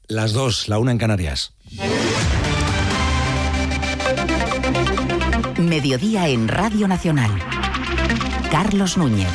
Las 2, la 1 en Canarias. Mediodía en Radio Nacional. Carlos Núñez.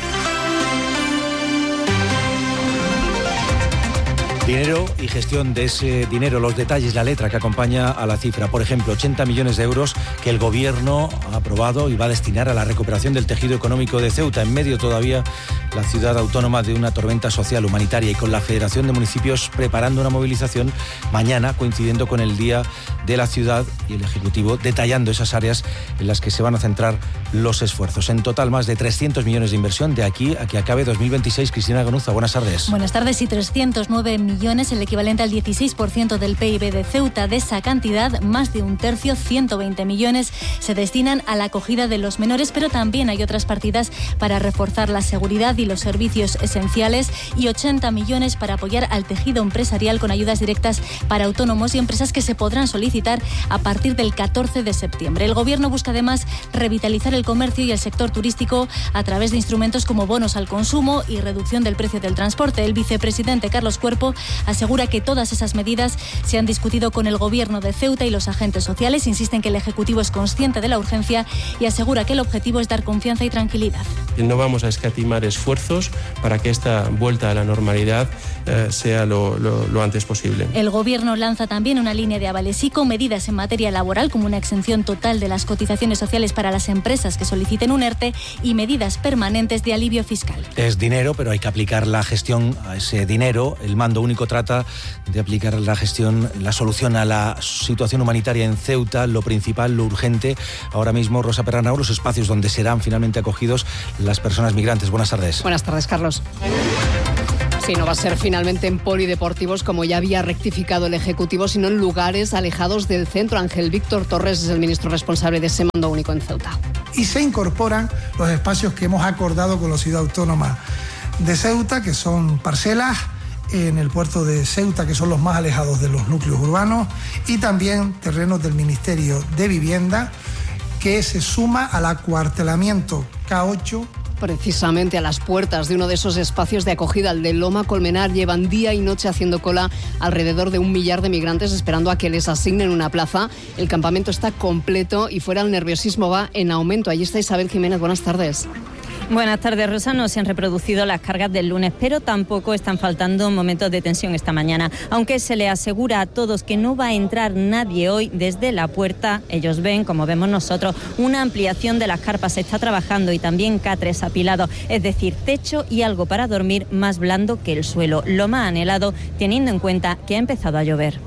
Dinero y gestión de ese dinero, los detalles, la letra que acompaña a la cifra. Por ejemplo, 80 millones de euros que el Gobierno ha aprobado y va a destinar a la recuperación del tejido económico de Ceuta, en medio todavía la ciudad autónoma de una tormenta social humanitaria, y con la Federación de Municipios preparando una movilización mañana, coincidiendo con el Día de la Ciudad, y el Ejecutivo detallando esas áreas en las que se van a centrar los esfuerzos. En total, más de 300 millones de inversión de aquí a que acabe 2026. Cristina Ganuza, buenas tardes. Buenas tardes. Y 309 millones, el equivalente al 16% del PIB de Ceuta. De esa cantidad, más de un tercio, 120 millones, se destinan a la acogida de los menores, pero también hay otras partidas para reforzar la seguridad y los servicios esenciales, y 80 millones para apoyar al tejido empresarial con ayudas directas para autónomos y empresas que se podrán solicitar a partir del 14 de septiembre. El Gobierno busca además revitalizar el comercio y el sector turístico a través de instrumentos como bonos al consumo y reducción del precio del transporte. El vicepresidente Carlos Cuerpo asegura que todas esas medidas se han discutido con el Gobierno de Ceuta y los agentes sociales. Insiste en que el Ejecutivo es consciente de la urgencia y asegura que el objetivo es dar confianza y tranquilidad. No vamos a escatimar esfuerzos para que esta vuelta a la normalidad sea lo antes posible. El Gobierno lanza también una línea de avales y con medidas en materia laboral, como una exención total de las cotizaciones sociales para las empresas que soliciten un ERTE y medidas permanentes de alivio fiscal. Es dinero, pero hay que aplicar la gestión a ese dinero. El mando único trata de aplicar la gestión, la solución a la situación humanitaria en Ceuta, lo principal, lo urgente. Ahora mismo, Rosa Perranao, los espacios donde serán finalmente acogidos las personas migrantes. Buenas tardes. Buenas tardes, Carlos. Sí, no va a ser finalmente en polideportivos, como ya había rectificado el Ejecutivo, sino en lugares alejados del centro. Ángel Víctor Torres es el ministro responsable de ese mando único en Ceuta. Y se incorporan los espacios que hemos acordado con la ciudad autónoma de Ceuta, que son parcelas en el puerto de Ceuta, que son los más alejados de los núcleos urbanos, y también terrenos del Ministerio de Vivienda, que se suma al acuartelamiento K8. Precisamente a las puertas de uno de esos espacios de acogida, el de Loma Colmenar, llevan día y noche haciendo cola alrededor de 1 millar de migrantes esperando a que les asignen una plaza. El campamento está completo y fuera el nerviosismo va en aumento. Allí está Isabel Jiménez, buenas tardes. Buenas tardes, Rosa. No se han reproducido las cargas del lunes, pero tampoco están faltando momentos de tensión esta mañana. Aunque se le asegura a todos que no va a entrar nadie hoy desde la puerta, ellos ven, como vemos nosotros, una ampliación de las carpas. Se está trabajando y también catres apilados, es decir, techo y algo para dormir más blando que el suelo. Lo más anhelado, teniendo en cuenta que ha empezado a llover.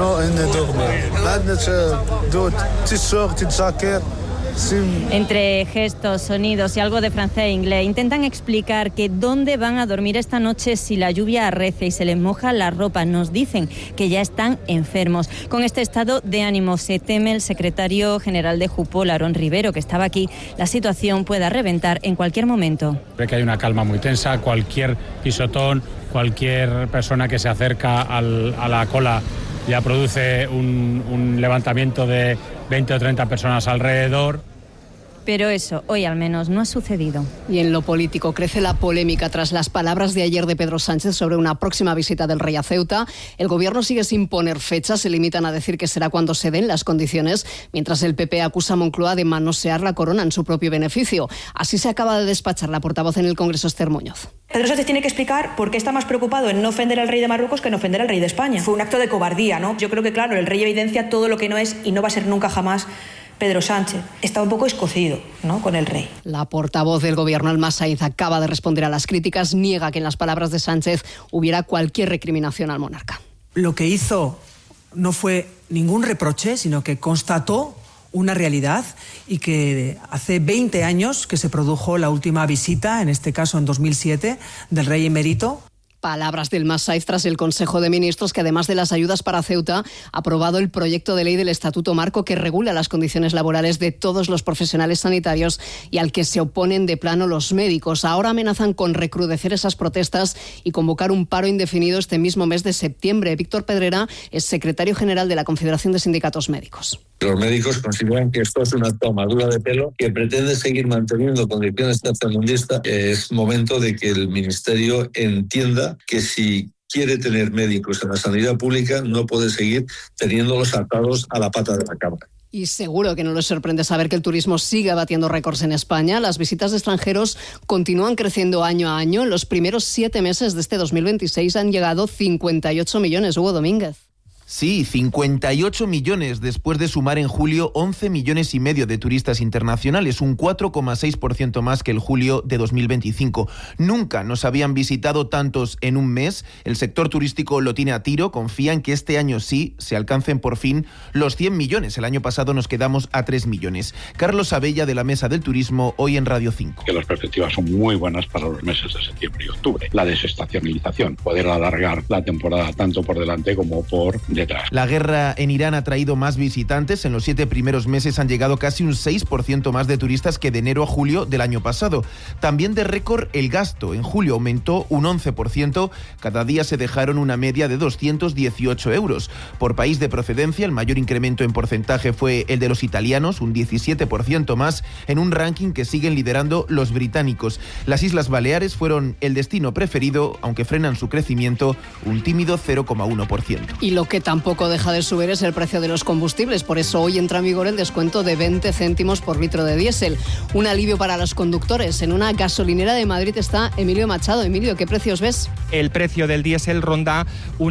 Entre gestos, sonidos y algo de francés e inglés, intentan explicar que dónde van a dormir esta noche si la lluvia arrece y se les moja la ropa. Nos dicen que ya están enfermos. Con este estado de ánimo se teme el secretario general de Jupol, Aarón Rivero, que estaba aquí. La situación pueda reventar en cualquier momento. Creo que hay una calma muy tensa. Cualquier pisotón, cualquier persona que se acerca a la cola ya produce un levantamiento de 20 o 30 personas alrededor. Pero eso, hoy al menos, no ha sucedido. Y en lo político crece la polémica tras las palabras de ayer de Pedro Sánchez sobre una próxima visita del rey a Ceuta. El Gobierno sigue sin poner fechas, se limitan a decir que será cuando se den las condiciones, mientras el PP acusa a Moncloa de manosear la corona en su propio beneficio. Así se acaba de despachar la portavoz en el Congreso, Esther Muñoz. Pedro Sánchez tiene que explicar por qué está más preocupado en no ofender al rey de Marruecos que en ofender al rey de España. Fue un acto de cobardía, ¿no? Yo creo que, claro, el rey evidencia todo lo que no es y no va a ser nunca jamás Pedro Sánchez. Está un poco escocido, ¿no?, con el rey. La portavoz del Gobierno, Alma Sainz, acaba de responder a las críticas. Niega que en las palabras de Sánchez hubiera cualquier recriminación al monarca. Lo que hizo no fue ningún reproche, sino que constató una realidad, y que hace 20 años que se produjo la última visita, en este caso en 2007, del rey emérito. Palabras del Massaif tras el Consejo de Ministros, que además de las ayudas para Ceuta, ha aprobado el proyecto de ley del Estatuto Marco que regula las condiciones laborales de todos los profesionales sanitarios y al que se oponen de plano los médicos. Ahora amenazan con recrudecer esas protestas y convocar un paro indefinido este mismo mes de septiembre. Víctor Pedrera es secretario general de la Confederación de Sindicatos Médicos. Los médicos consideran que esto es una tomadura de pelo que pretende seguir manteniendo condiciones tercermundistas. Es momento de que el Ministerio entienda que si quiere tener médicos en la sanidad pública no puede seguir teniéndolos atados a la pata de la cama. Y seguro que no les sorprende saber que el turismo sigue batiendo récords en España. Las visitas de extranjeros continúan creciendo año a año. En los primeros 7 meses de este 2026 han llegado 58 millones. Hugo Domínguez. Sí, 58 millones después de sumar en julio 11 millones y medio de turistas internacionales, un 4,6% más que el julio de 2025. Nunca nos habían visitado tantos en un mes. El sector turístico lo tiene a tiro, confía en que este año sí se alcancen por fin los 100 millones. El año pasado nos quedamos a 3 millones. Carlos Abella, de la Mesa del Turismo, hoy en Radio 5. Que las perspectivas son muy buenas para los meses de septiembre y octubre. La desestacionalización, poder alargar la temporada tanto por delante como por detrás. La guerra en Irán ha traído más visitantes. En los 7 primeros meses han llegado casi un 6% más de turistas que de enero a julio del año pasado. También de récord el gasto. En julio aumentó un 11%. Cada día se dejaron una media de 218 euros. Por país de procedencia, el mayor incremento en porcentaje fue el de los italianos, un 17% más, en un ranking que siguen liderando los británicos. Las Islas Baleares fueron el destino preferido, aunque frenan su crecimiento un tímido 0,1%. Y lo que tampoco deja de subir es el precio de los combustibles. Por eso hoy entra en vigor el descuento de 20 céntimos por litro de diésel. Un alivio para los conductores. En una gasolinera de Madrid está Emilio Machado. Emilio, ¿qué precios ves? El precio del diésel ronda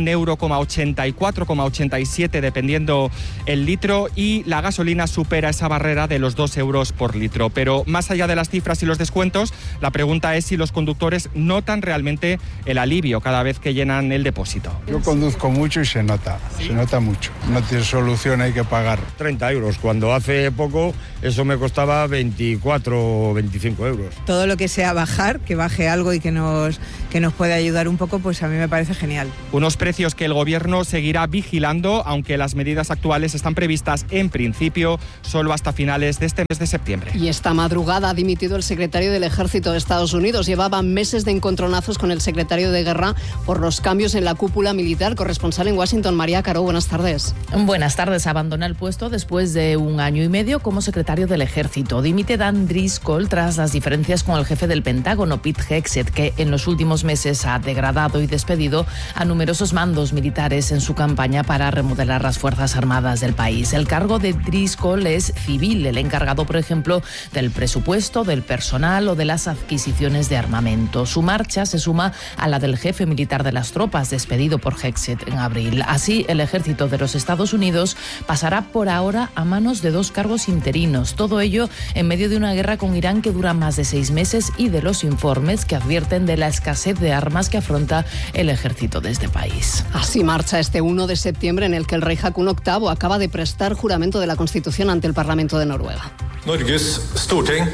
€1,84, €1,87 dependiendo el litro, y la gasolina supera esa barrera de los €2 por litro. Pero más allá de las cifras y los descuentos, la pregunta es si los conductores notan realmente el alivio cada vez que llenan el depósito. Yo conduzco mucho y se nota. Se nota mucho. No tiene solución, hay que pagar. 30 euros, cuando hace poco eso me costaba 24 o 25 euros. Todo lo que sea bajar, que baje algo y que nos pueda ayudar un poco, pues a mí me parece genial. Unos precios que el Gobierno seguirá vigilando, aunque las medidas actuales están previstas en principio solo hasta finales de este mes de septiembre. Y esta madrugada ha dimitido el secretario del Ejército de Estados Unidos. Llevaba meses de encontronazos con el secretario de Guerra por los cambios en la cúpula militar. Corresponsal en Washington, María Caro, buenas tardes. Buenas tardes. Abandona el puesto después de 1 año y medio como secretario del Ejército. Dimite Dan Driscoll tras las diferencias con el jefe del Pentágono, Pete Hegseth, que en los últimos meses ha degradado y despedido a numerosos mandos militares en su campaña para remodelar las Fuerzas Armadas del país. El cargo de Driscoll es civil, el encargado, por ejemplo, del presupuesto, del personal o de las adquisiciones de armamento. Su marcha se suma a la del jefe militar de las tropas, despedido por Hegseth en abril. Así, el ejército de los Estados Unidos pasará por ahora a manos de 2 cargos interinos. Todo ello en medio de una guerra con Irán que dura más de 6 meses y de los informes que advierten de la escasez de armas que afronta el ejército de este país. Así marcha este 1 de septiembre en el que el rey Haakon VIII acaba de prestar juramento de la Constitución ante el Parlamento de Noruega. Norges Storting.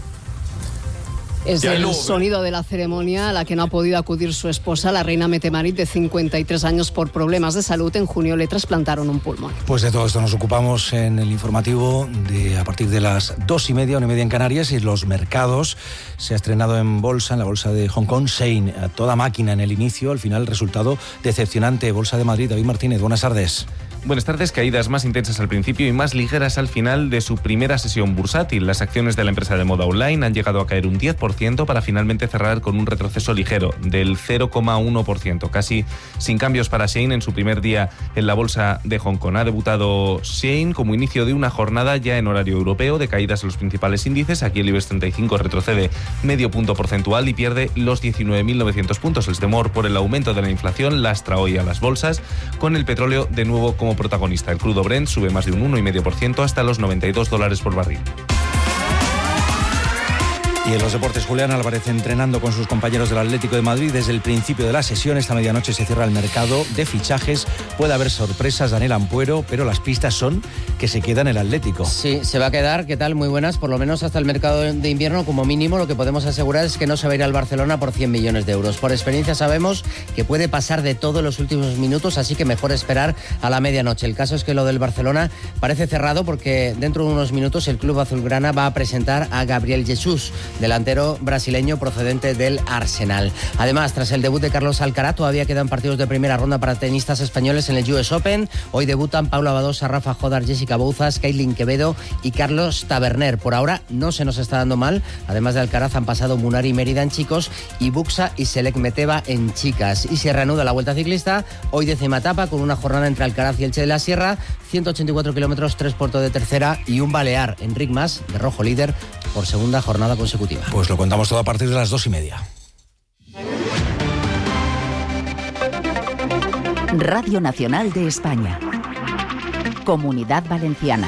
Es el sonido de la ceremonia a la que no ha podido acudir su esposa, la reina Mette-Marit, de 53 años, por problemas de salud. En junio le trasplantaron un pulmón. Pues de todo esto nos ocupamos en el informativo de a partir de las 2:30, 1:30 en Canarias, y los mercados. Se ha estrenado en la bolsa de Hong Kong, Shein, a toda máquina en el inicio. Al final, el resultado decepcionante. Bolsa de Madrid, David Martínez, buenas tardes. Buenas tardes. Caídas más intensas al principio y más ligeras al final de su primera sesión bursátil. Las acciones de la empresa de moda online han llegado a caer un 10% para finalmente cerrar con un retroceso ligero del 0,1%, casi sin cambios para Shein en su primer día en la bolsa de Hong Kong. Ha debutado Shein como inicio de una jornada ya en horario europeo de caídas en los principales índices. Aquí el IBEX 35 retrocede medio punto porcentual y pierde los 19.900 puntos. El temor por el aumento de la inflación lastra hoy a las bolsas, con el petróleo de nuevo como protagonista. El crudo Brent sube más de un 1,5% hasta los $92 por barril. Y en los deportes, Julián Álvarez entrenando con sus compañeros del Atlético de Madrid desde el principio de la sesión. Esta medianoche se cierra el mercado de fichajes. Puede haber sorpresas, Daniel Ampuero, pero las pistas son que se queda en el Atlético. Sí, se va a quedar. ¿Qué tal? Muy buenas. Por lo menos hasta el mercado de invierno, como mínimo, lo que podemos asegurar es que no se va a ir al Barcelona por 100 millones de euros. Por experiencia sabemos que puede pasar de todo en los últimos minutos, así que mejor esperar a la medianoche. El caso es que lo del Barcelona parece cerrado porque dentro de unos minutos el club azulgrana va a presentar a Gabriel Jesús. delantero brasileño procedente del Arsenal. Además, tras el debut de Carlos Alcaraz, todavía quedan partidos de primera ronda para tenistas españoles en el US Open. Hoy debutan Paula Badosa, Rafa Jodar, Jessica Bouzas, Kailin Quevedo y Carlos Taberner. Por ahora no se nos está dando mal. Además de Alcaraz han pasado Munari Mérida en chicos y Buxa y Selek Meteva en chicas. Y se reanuda la Vuelta Ciclista. Hoy 10ª etapa con una jornada entre Alcaraz y Elche de la Sierra. 184 kilómetros, 3 puertos de tercera y un balear. Enric Mas, de rojo líder, por segunda jornada consecutiva. Pues lo contamos todo a partir de las 2:30. Radio Nacional de España. Comunidad Valenciana.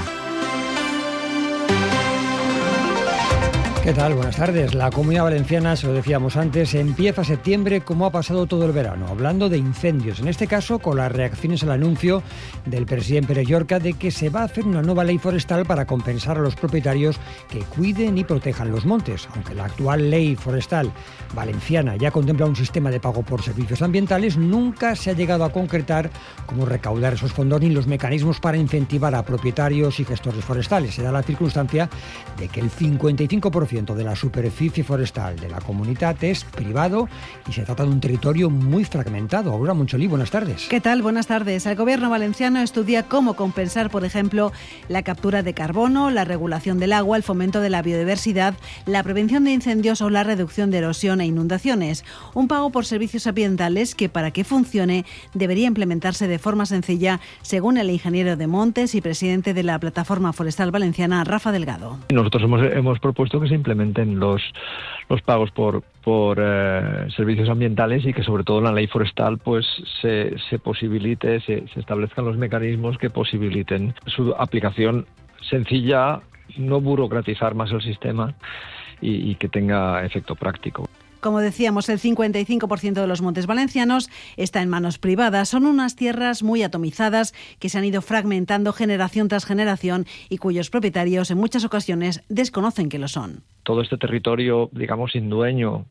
¿Qué tal? Buenas tardes. La Comunidad Valenciana, se lo decíamos antes, empieza septiembre como ha pasado todo el verano, hablando de incendios. En este caso, con las reacciones al anuncio del presidente Pere Llorca de que se va a hacer una nueva ley forestal para compensar a los propietarios que cuiden y protejan los montes. Aunque la actual ley forestal valenciana ya contempla un sistema de pago por servicios ambientales, nunca se ha llegado a concretar cómo recaudar esos fondos ni los mecanismos para incentivar a propietarios y gestores forestales. Se da la circunstancia de que el 55% de la superficie forestal de la comunidad es privado y se trata de un territorio muy fragmentado. Aurora Moncholí, buenas tardes. ¿Qué tal? Buenas tardes. El Gobierno valenciano estudia cómo compensar, por ejemplo, la captura de carbono, la regulación del agua, el fomento de la biodiversidad, la prevención de incendios o la reducción de erosión e inundaciones. Un pago por servicios ambientales que, para que funcione, debería implementarse de forma sencilla, según el ingeniero de montes y presidente de la Plataforma Forestal Valenciana, Rafa Delgado. Nosotros hemos propuesto que se implementen los pagos por servicios ambientales y que sobre todo en la ley forestal pues se posibilite, se establezcan los mecanismos que posibiliten su aplicación sencilla, no burocratizar más el sistema y que tenga efecto práctico. Como decíamos, el 55% de los montes valencianos está en manos privadas. Son unas tierras muy atomizadas que se han ido fragmentando generación tras generación y cuyos propietarios en muchas ocasiones desconocen que lo son. Todo este territorio, digamos, sin dueño,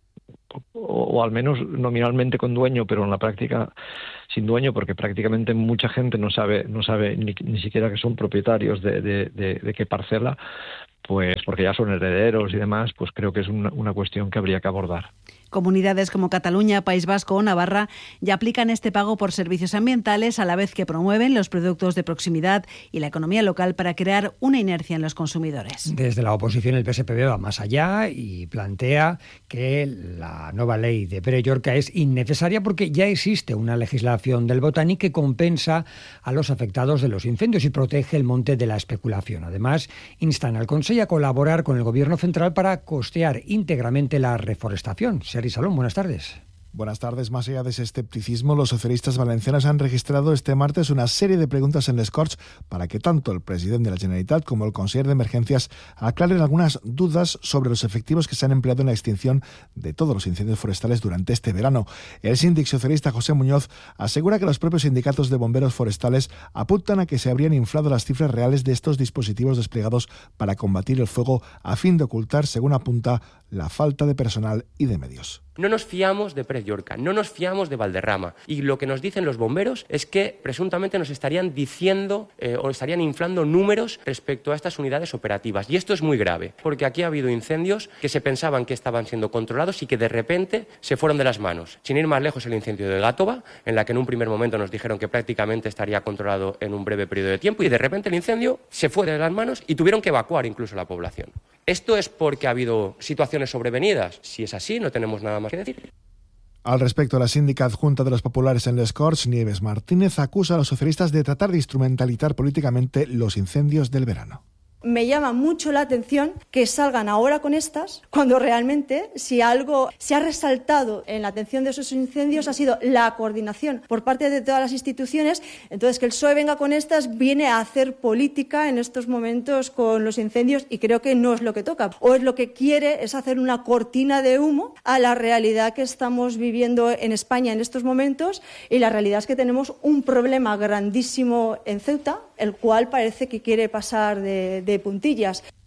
o al menos nominalmente con dueño, pero en la práctica sin dueño, porque prácticamente mucha gente no sabe ni siquiera que son propietarios de qué parcela, pues porque ya son herederos y demás, pues creo que es una cuestión que habría que abordar. Comunidades como Cataluña, País Vasco o Navarra ya aplican este pago por servicios ambientales a la vez que promueven los productos de proximidad y la economía local para crear una inercia en los consumidores. Desde la oposición el PSPV va más allá y plantea que la nueva ley de Pere Llorca es innecesaria porque ya existe una legislación del Botani que compensa a los afectados de los incendios y protege el monte de la especulación. Además, instan al Consell a colaborar con el Gobierno central para costear íntegramente la reforestación. Sergi Salón, buenas tardes. Buenas tardes. Más allá de ese escepticismo, los socialistas valencianos han registrado este martes una serie de preguntas en les Corts para que tanto el presidente de la Generalitat como el conseller de Emergencias aclaren algunas dudas sobre los efectivos que se han empleado en la extinción de todos los incendios forestales durante este verano. El síndic socialista José Muñoz asegura que los propios sindicatos de bomberos forestales apuntan a que se habrían inflado las cifras reales de estos dispositivos desplegados para combatir el fuego a fin de ocultar, según apunta, la falta de personal y de medios. No nos fiamos de Pere Llorca, no nos fiamos de Valderrama. Y lo que nos dicen los bomberos es que presuntamente nos estarían diciendo o estarían inflando números respecto a estas unidades operativas. Y esto es muy grave, porque aquí ha habido incendios que se pensaban que estaban siendo controlados y que de repente se fueron de las manos. Sin ir más lejos, el incendio de Gátova, en la que en un primer momento nos dijeron que prácticamente estaría controlado en un breve periodo de tiempo y de repente el incendio se fue de las manos y tuvieron que evacuar incluso la población. ¿Esto es porque ha habido situaciones sobrevenidas? Si es así, no tenemos nada más que decir. Al respecto, la síndica adjunta de los populares en les Corts, Nieves Martínez, acusa a los socialistas de tratar de instrumentalizar políticamente los incendios del verano. Me llama mucho la atención que salgan ahora con estas, cuando realmente si algo se ha resaltado en la atención de esos incendios ha sido la coordinación por parte de todas las instituciones. Entonces, que el PSOE venga con estas viene a hacer política en estos momentos con los incendios y creo que no es lo que toca. O es lo que quiere es hacer una cortina de humo a la realidad que estamos viviendo en España en estos momentos, y la realidad es que tenemos un problema grandísimo en Ceuta, el cual parece que quiere pasar de puntillas.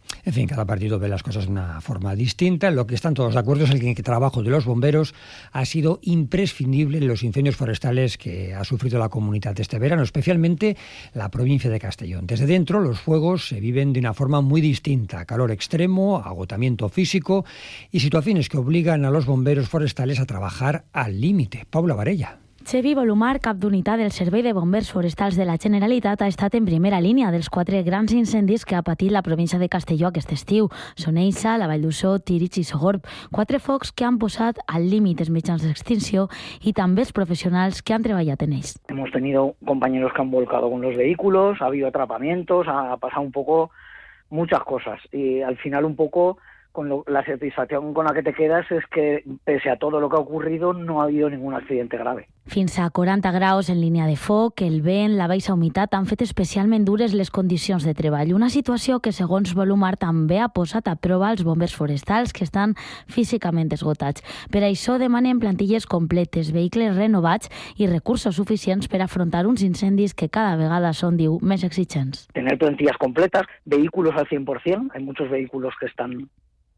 En fin, cada partido ve las cosas de una forma distinta. Lo que están todos de acuerdo es que el trabajo de los bomberos ha sido imprescindible en los incendios forestales que ha sufrido la comunidad este verano, especialmente la provincia de Castellón. Desde dentro, los fuegos se viven de una forma muy distinta. Calor extremo, agotamiento físico y situaciones que obligan a los bomberos forestales a trabajar al límite. Paula Varella. Xevi Volumar, cap d'unitat del Servei de Bombers Forestals de la Generalitat, ha estat en primera línia dels 4 grans incendis que ha patit la província de Castelló aquest estiu. Són Eixa, la Vall d'Uixó, Tírig i Sogorb. 4 focs que han posat al límit els mitjans d'extinció i també els professionals que han treballat en ells. Hemos tenido compañeros que han volcado con los vehículos, ha habido atrapamientos, ha pasado un poco muchas cosas y al final un poco la satisfacción con la que te quedas es que pese a todo lo que ha ocurrido no ha habido ningún accidente grave. Fins a 40 graus en línia de foc, el vent, la baixa humitat han fet especialment dures les condicions de treball. Una situació que, segons Volumar, també ha posat a prova els bombers forestals que estan físicament esgotats. Per això demanen plantilles completes, vehicles renovats i recursos suficients per afrontar uns incendis que cada vegada són, diu, més exigents. Tener plantillas completas, vehículos al 100%, hay muchos vehículos que están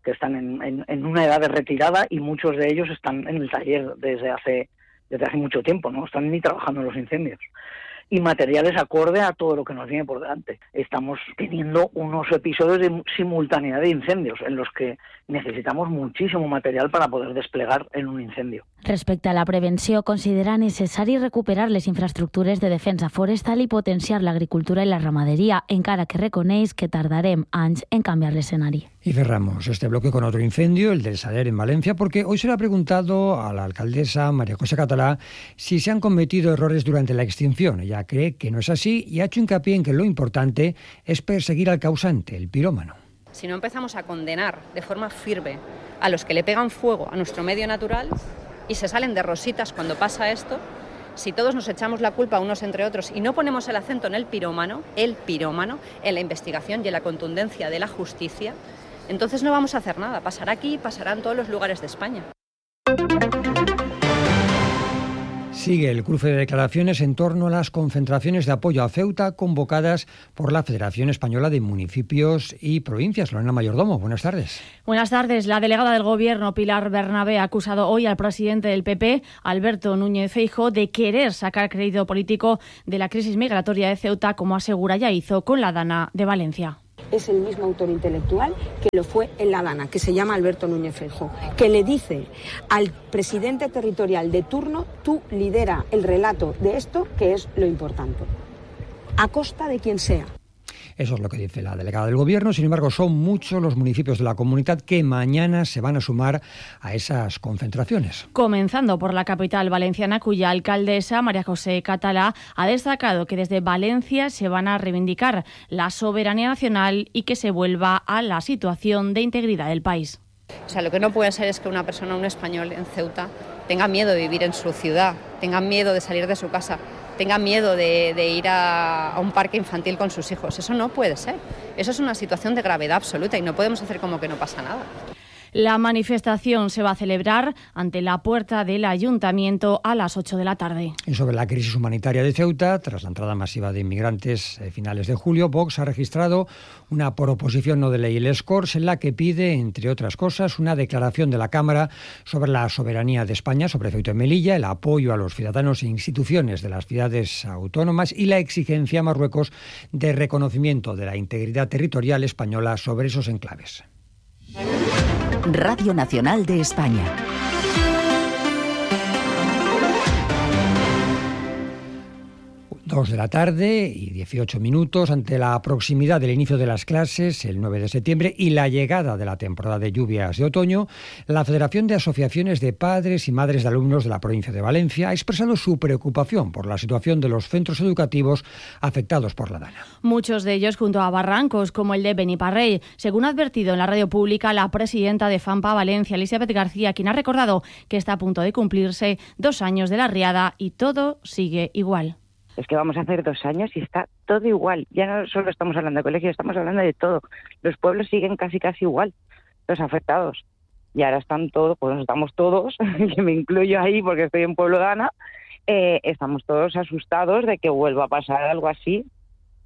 en una edad de retirada y muchos de ellos están en el taller desde hace mucho tiempo, no están ni trabajando en los incendios. Y materiales acorde a todo lo que nos viene por delante. Estamos teniendo unos episodios de simultaneidad de incendios en los que necesitamos muchísimo material para poder desplegar en un incendio. Respecte a la prevenció, considera necessari recuperar les infraestructures de defensa forestal i potenciar l'agricultura i la ramaderia, encara que reconeix que tardarem anys en canviar l'escenari. Y cerramos este bloque con otro incendio, el del Saler en Valencia, porque hoy se le ha preguntado a la alcaldesa María José Catalá si se han cometido errores durante la extinción. Ella cree que no es así y ha hecho hincapié en que lo importante es perseguir al causante, el pirómano. Si no empezamos a condenar de forma firme a los que le pegan fuego a nuestro medio natural y se salen de rositas cuando pasa esto, si todos nos echamos la culpa unos entre otros y no ponemos el acento en el pirómano, en la investigación y en la contundencia de la justicia, entonces no vamos a hacer nada. Pasará aquí y pasará en todos los lugares de España. Sigue el cruce de declaraciones en torno a las concentraciones de apoyo a Ceuta convocadas por la Federación Española de Municipios y Provincias. Lorena Mayordomo, buenas tardes. Buenas tardes. La delegada del Gobierno, Pilar Bernabé, ha acusado hoy al presidente del PP, Alberto Núñez Feijóo, de querer sacar crédito político de la crisis migratoria de Ceuta, como asegura ya hizo con la Dana de Valencia. Es el mismo autor intelectual que lo fue en la Dana, que se llama Alberto Núñez Feijóo, que le dice al presidente territorial de turno: tú lidera el relato de esto, que es lo importante, a costa de quien sea. Eso es lo que dice la delegada del Gobierno. Sin embargo, son muchos los municipios de la comunidad que mañana se van a sumar a esas concentraciones. Comenzando por la capital valenciana, cuya alcaldesa, María José Catalá, ha destacado que desde Valencia se van a reivindicar la soberanía nacional y que se vuelva a la situación de integridad del país. O sea, lo que no puede ser es que una persona, un español en Ceuta, tenga miedo de vivir en su ciudad, tenga miedo de salir de su casa, tenga miedo de ir a un parque infantil con sus hijos. Eso no puede ser. Eso es una situación de gravedad absoluta y no podemos hacer como que no pasa nada. La manifestación se va a celebrar ante la puerta del Ayuntamiento a las 8 de la tarde. Y sobre la crisis humanitaria de Ceuta, tras la entrada masiva de inmigrantes a finales de julio, Vox ha registrado una proposición no de ley, el Les Corts, en la que pide, entre otras cosas, una declaración de la Cámara sobre la soberanía de España sobre Ceuta y Melilla, el apoyo a los ciudadanos e instituciones de las ciudades autónomas y la exigencia a Marruecos de reconocimiento de la integridad territorial española sobre esos enclaves. Radio Nacional de España. Dos de la tarde y 18 minutos, ante la proximidad del inicio de las clases, el 9 de septiembre, y la llegada de la temporada de lluvias de otoño, la Federación de Asociaciones de Padres y Madres de Alumnos de la provincia de Valencia ha expresado su preocupación por la situación de los centros educativos afectados por la Dana. Muchos de ellos junto a barrancos, como el de Beniparrell, según ha advertido en la radio pública la presidenta de FAMPA Valencia, Elisabet García, quien ha recordado que está a punto de cumplirse 2 años de la riada y todo sigue igual. Es que vamos a hacer 2 años y está todo igual. Ya no solo estamos hablando de colegios, estamos hablando de todo. Los pueblos siguen casi igual, los afectados. Y ahora están todos, pues estamos todos, que me incluyo ahí porque estoy en Pueblo Dana, estamos todos asustados de que vuelva a pasar algo así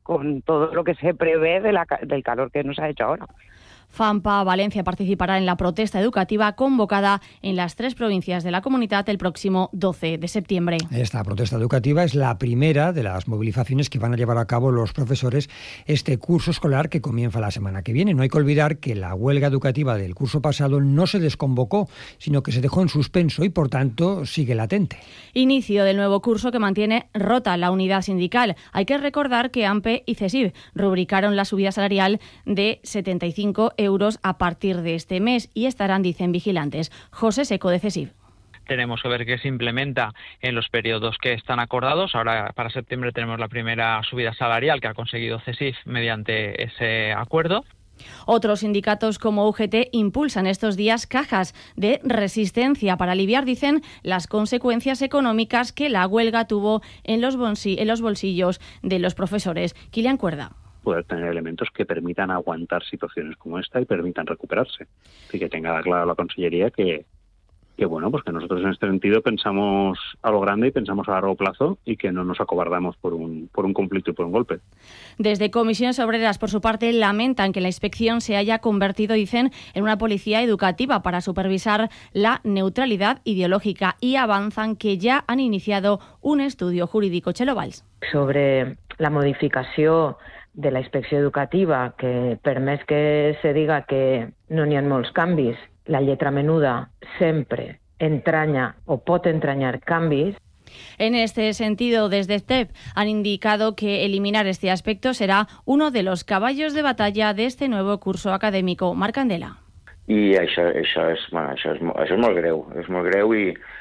con todo lo que se prevé del calor que nos ha hecho ahora. FAMPA Valencia participará en la protesta educativa convocada en las 3 provincias de la comunidad el próximo 12 de septiembre. Esta protesta educativa es la primera de las movilizaciones que van a llevar a cabo los profesores este curso escolar que comienza la semana que viene. No hay que olvidar que la huelga educativa del curso pasado no se desconvocó, sino que se dejó en suspenso y, por tanto, sigue latente. Inicio del nuevo curso que mantiene rota la unidad sindical. Hay que recordar que AMPE y CESIV rubricaron la subida salarial de 75 euros a partir de este mes y estarán, dicen, vigilantes. José Seco, de CESIV. Tenemos que ver qué se implementa en los periodos que están acordados. Ahora, para septiembre, tenemos la primera subida salarial que ha conseguido CESIV mediante ese acuerdo. Otros sindicatos como UGT impulsan estos días cajas de resistencia para aliviar, dicen, las consecuencias económicas que la huelga tuvo en los bolsillos de los profesores. Kilian Cuerda. Poder tener elementos que permitan aguantar situaciones como esta y permitan recuperarse. Y que tenga claro la Consellería que bueno, pues que nosotros en este sentido pensamos a lo grande y pensamos a largo plazo y que no nos acobardamos por un conflicto y por un golpe. Desde Comisiones Obreras, por su parte, lamentan que la inspección se haya convertido, dicen, en una policía educativa para supervisar la neutralidad ideológica y avanzan que ya han iniciado un estudio jurídico. Txelo Valls. Sobre la modificació de la inspecció educativa, que per més que se diga que no n'hi ha molts canvis, la lletra menuda sempre entraña o pot entrañar canvis. En este sentido, desde STEP han indicado que eliminar este aspecto será uno de los caballos de batalla de este nuevo curso académico. Marc Candela. I això és molt greu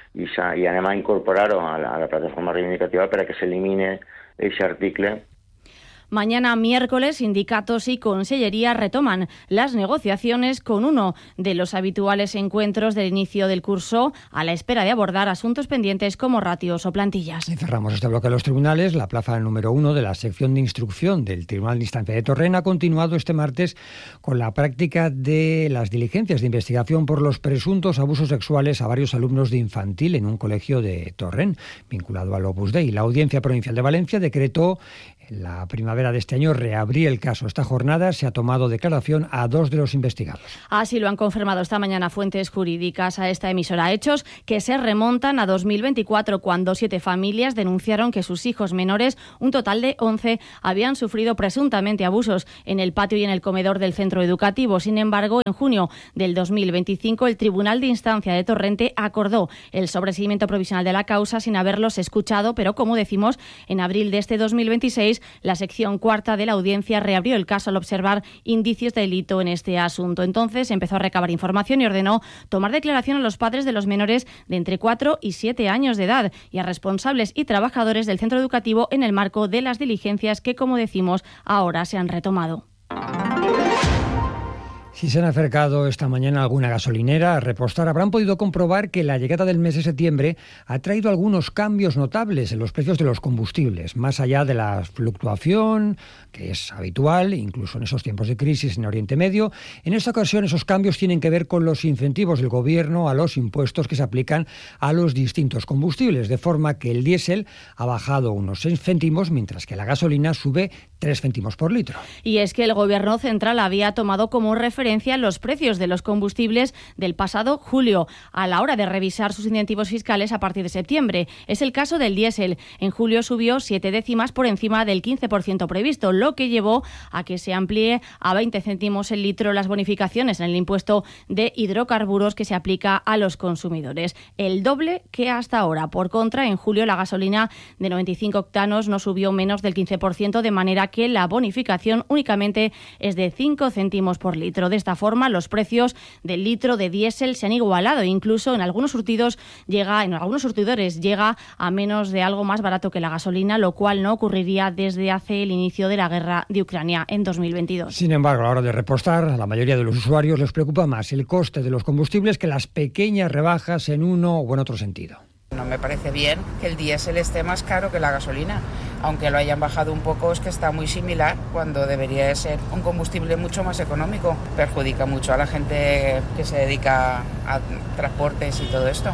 i anem a incorporar-ho a la plataforma reivindicativa para que s'elimine aquest article. Mañana miércoles, sindicatos y Consellería retoman las negociaciones con uno de los habituales encuentros del inicio del curso a la espera de abordar asuntos pendientes como ratios o plantillas. Y cerramos este bloque de los tribunales. La plaza número 1 de la sección de instrucción del Tribunal de Instancia de Torrent ha continuado este martes con la práctica de las diligencias de investigación por los presuntos abusos sexuales a varios alumnos de infantil en un colegio de Torrent, vinculado al Opus Dei. La Audiencia Provincial de Valencia decretó en la primavera de este año reabrir el caso. Esta jornada se ha tomado declaración a 2 de los investigados. Así lo han confirmado esta mañana fuentes jurídicas a esta emisora. Hechos que se remontan a 2024, cuando 7 familias denunciaron que sus hijos menores, un total de 11, habían sufrido presuntamente abusos en el patio y en el comedor del centro educativo. Sin embargo, en junio del 2025, el Tribunal de Instancia de Torrente acordó el sobreseimiento provisional de la causa sin haberlos escuchado, pero, como decimos, en abril de este 2026, la sección cuarta de la audiencia reabrió el caso al observar indicios de delito en este asunto. Entonces empezó a recabar información y ordenó tomar declaración a los padres de los menores de entre 4 y 7 años de edad y a responsables y trabajadores del centro educativo en el marco de las diligencias que, como decimos, ahora se han retomado. Si se han acercado esta mañana a alguna gasolinera a repostar, habrán podido comprobar que la llegada del mes de septiembre ha traído algunos cambios notables en los precios de los combustibles, más allá de la fluctuación, que es habitual, incluso en esos tiempos de crisis en Oriente Medio. En esta ocasión, esos cambios tienen que ver con los incentivos del Gobierno a los impuestos que se aplican a los distintos combustibles, de forma que el diésel ha bajado unos 6 céntimos, mientras que la gasolina sube 3 céntimos por litro. Y es que el Gobierno central había tomado como referencia los precios de los combustibles del pasado julio a la hora de revisar sus incentivos fiscales a partir de septiembre. Es el caso del diésel. En julio subió 7 décimas por encima del 15% previsto, lo que llevó a que se amplíe a 20 céntimos el litro las bonificaciones en el impuesto de hidrocarburos que se aplica a los consumidores. El doble que hasta ahora. Por contra, en julio la gasolina de 95 octanos no subió menos del 15%, de manera que la bonificación únicamente es de 5 céntimos por litro. De esta forma, los precios del litro de diésel se han igualado e incluso en algunos surtidores llega a menos de algo más barato que la gasolina, lo cual no ocurriría desde hace el inicio de la guerra de Ucrania en 2022. Sin embargo, a la hora de repostar, a la mayoría de los usuarios les preocupa más el coste de los combustibles que las pequeñas rebajas en uno o en otro sentido. No me parece bien que el diésel esté más caro que la gasolina. Aunque lo hayan bajado un poco, es que está muy similar cuando debería de ser un combustible mucho más económico. Perjudica mucho a la gente que se dedica a transportes y todo esto.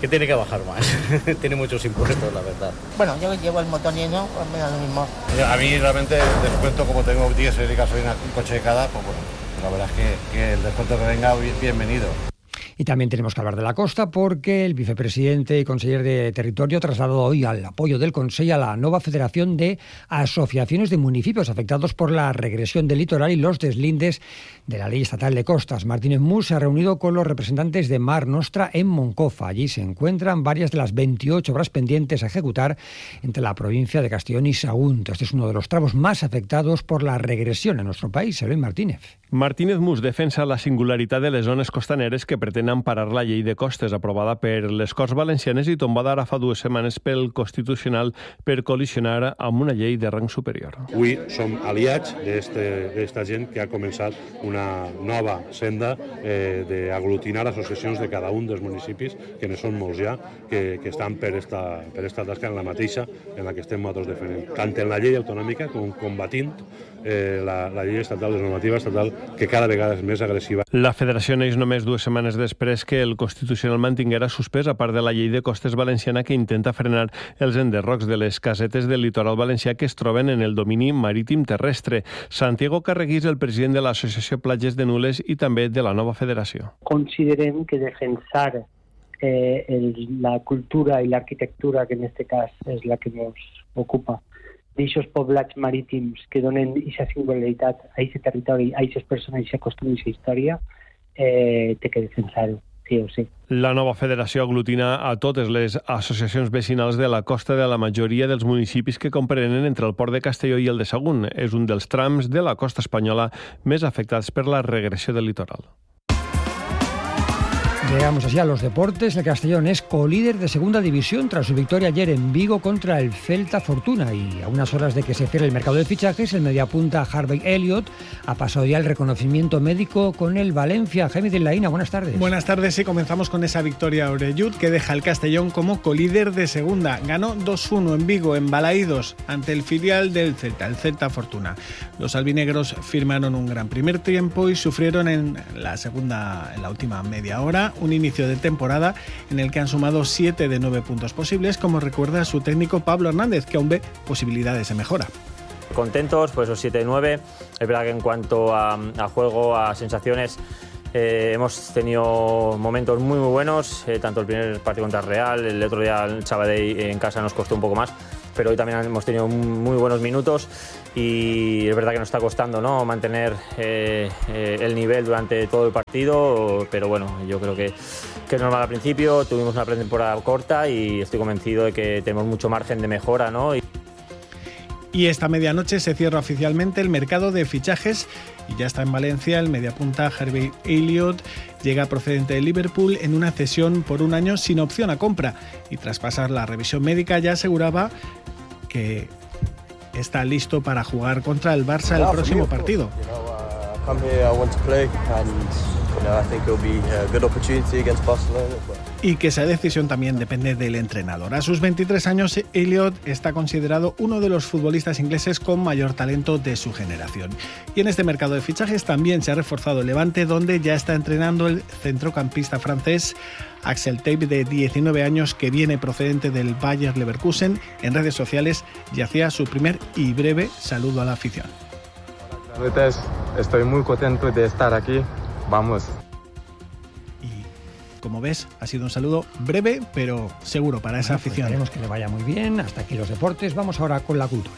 que tiene que bajar más. Tiene muchos impuestos, la verdad. Bueno, yo llevo el motor lleno, pues me da lo mismo. A mí realmente el descuento, como tengo diésel y gasolina, un coche de cada, pues bueno, la verdad es que el descuento que venga, bienvenido. Y también tenemos que hablar de la costa porque el vicepresidente y conseller de Territorio ha trasladado hoy al apoyo del Consejo a la nueva Federación de Asociaciones de Municipios afectados por la regresión del litoral y los deslindes de la Ley Estatal de Costas. Martínez Mus se ha reunido con los representantes de Mar Nostra en Moncofa. Allí se encuentran varias de las 28 obras pendientes a ejecutar entre la provincia de Castellón y Sagunto. Este es uno de los tramos más afectados por la regresión en nuestro país. Eloy Martínez. Martínez Mus defensa la singularitat de les zones costaneres que pretenen parar la llei de costes aprovada per les Corts Valencianes i tombada ara fa 2 setmanes pel Constitucional per col·lisionar amb una llei de rang superior. Avui som aliats d'esta gent que ha començat una nova senda d'aglutinar associacions de cada un dels municipis, que ne són molts ja, que estan per esta tasca en la mateixa en la que estem nosaltres defendent. Tant en la llei autonòmica com combatint la llei estatal, la normativa estatal, que cada vegada és més agressiva. La Federació neix només 2 setmanes després que el Constitucional mantinguera suspès a part de la llei de costes valenciana que intenta frenar els enderrocs de les casetes del litoral valencià que es troben en el domini marítim terrestre. Santiago Carreguís, el president de l'Associació Platges de Nules i també de la nova federació. Considerem que defensar la cultura i l'arquitectura, que en aquest cas és la que ens ocupa, d'aixòs poblats marítims que donen aquesta singularitat a aquest territori, a aquestes persones, a aquesta costum i aquesta història, té que defensar-ho, sí o sí. La nova federació aglutina a totes les associacions vecinals de la costa de la majoria dels municipis que comprenen entre el Port de Castelló i el de Sagunt. És un dels trams de la costa espanyola més afectats per la regressió del litoral. Llegamos así a los deportes. El Castellón es colíder de segunda división tras su victoria ayer en Vigo contra el Celta Fortuna, y a unas horas de que se cierre el mercado de fichajes, el mediapunta Harvey Elliott ha pasado ya el reconocimiento médico con el Valencia. Jaime de Laína, buenas tardes. Buenas tardes, y comenzamos con esa victoria Orellut que deja al Castellón como colíder de segunda. Ganó 2-1 en Vigo, en Balaídos, ante el filial del Celta, el Celta Fortuna. Los albinegros firmaron un gran primer tiempo y sufrieron en la última media hora un inicio de temporada en el que han sumado 7 de 9 puntos posibles, como recuerda su técnico Pablo Hernández, que aún ve posibilidades de mejora. Contentos, pues los 7 de 9. Es verdad que en cuanto a juego, a sensaciones, hemos tenido momentos muy buenos, tanto el primer partido contra el Real, el otro día el Sabadell en casa nos costó un poco más, pero hoy también hemos tenido muy buenos minutos y es verdad que nos está costando, ¿no?, mantener el nivel durante todo el partido, pero bueno, yo creo que es normal al principio, tuvimos una pretemporada corta y estoy convencido de que tenemos mucho margen de mejora, ¿no? Y esta medianoche se cierra oficialmente el mercado de fichajes y ya está en Valencia el mediapunta Harvey Elliott. Llega procedente de Liverpool en una cesión por un año sin opción a compra, y tras pasar la revisión médica ya aseguraba que está listo para jugar contra el Barça el próximo partido. Y que esa decisión también depende del entrenador. A sus 23 años, Elliott está considerado uno de los futbolistas ingleses con mayor talento de su generación. Y en este mercado de fichajes también se ha reforzado el Levante, donde ya está entrenando el centrocampista francés Axel Tate, de 19 años, que viene procedente del Bayer Leverkusen. En redes sociales ya hacía su primer y breve saludo a la afición. Estoy muy contento de estar aquí. Vamos. Como ves, ha sido un saludo breve, pero seguro para esa afición. Esperemos que le vaya muy bien. Hasta aquí los deportes. Vamos ahora con la cultura.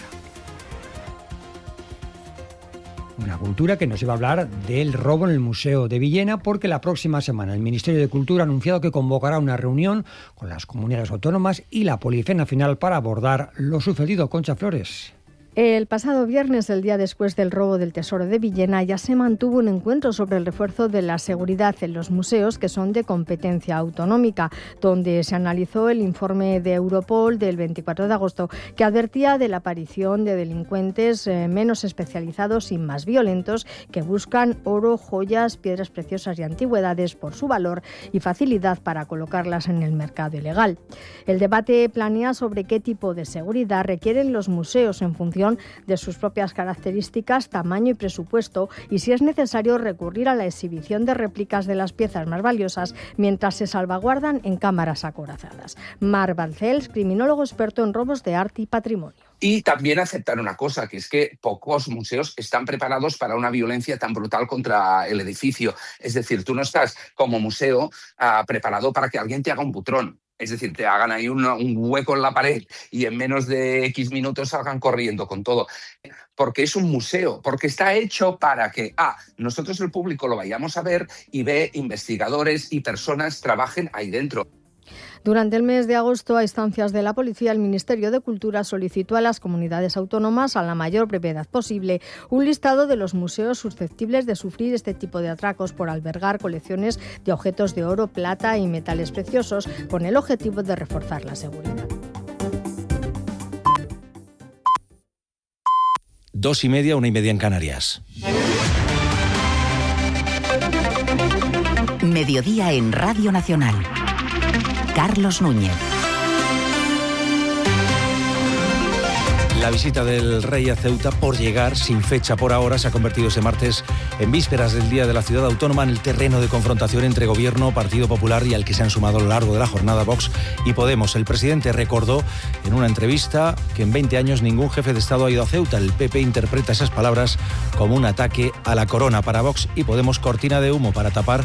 Una cultura que nos iba a hablar del robo en el Museo de Villena, porque la próxima semana el Ministerio de Cultura ha anunciado que convocará una reunión con las comunidades autónomas y la Policía Nacional para abordar lo sucedido. Concha Flores. El pasado viernes, el día después del robo del Tesoro de Villena, ya se mantuvo un encuentro sobre el refuerzo de la seguridad en los museos que son de competencia autonómica, donde se analizó el informe de Europol del 24 de agosto que advertía de la aparición de delincuentes menos especializados y más violentos que buscan oro, joyas, piedras preciosas y antigüedades por su valor y facilidad para colocarlas en el mercado ilegal. El debate planea sobre qué tipo de seguridad requieren los museos en función función de sus propias características, tamaño y presupuesto, y si es necesario recurrir a la exhibición de réplicas de las piezas más valiosas mientras se salvaguardan en cámaras acorazadas. Marc Balcells, criminólogo experto en robos de arte y patrimonio. Y también aceptar una cosa, que es que pocos museos están preparados para una violencia tan brutal contra el edificio. Es decir, tú no estás como museo preparado para que alguien te haga un butrón. Es decir, te hagan ahí un hueco en la pared y en menos de X minutos salgan corriendo con todo. Porque es un museo, porque está hecho para que nosotros el público lo vayamos a ver y investigadores y personas trabajen ahí dentro. Durante el mes de agosto, a instancias de la policía, el Ministerio de Cultura solicitó a las comunidades autónomas, a la mayor brevedad posible, un listado de los museos susceptibles de sufrir este tipo de atracos por albergar colecciones de objetos de oro, plata y metales preciosos, con el objetivo de reforzar la seguridad. 2:30, 1:30 en Canarias. Mediodía en Radio Nacional. Carlos Núñez. La visita del rey a Ceuta, por llegar, sin fecha por ahora, se ha convertido ese martes, en vísperas del Día de la Ciudad Autónoma, en el terreno de confrontación entre Gobierno, Partido Popular y al que se han sumado a lo largo de la jornada Vox y Podemos. El presidente recordó en una entrevista que en 20 años ningún jefe de Estado ha ido a Ceuta. El PP interpreta esas palabras como un ataque a la corona. Para Vox y Podemos, cortina de humo para tapar